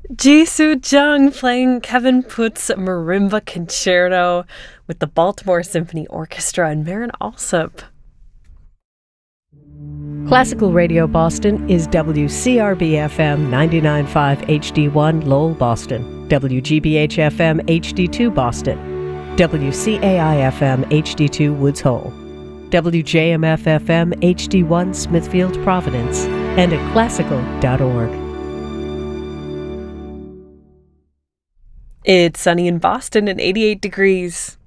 Jisoo Jung playing Kevin Putt's Marimba Concerto with the Baltimore Symphony Orchestra and Marin Alsop. Classical Radio Boston is WCRB-FM 99.5 HD1 Lowell, Boston, WGBH-FM HD2 Boston, WCAI-FM HD2 Woods Hole, WJMF-FM HD1 Smithfield, Providence, and at classical.org. It's sunny in Boston at 88 degrees.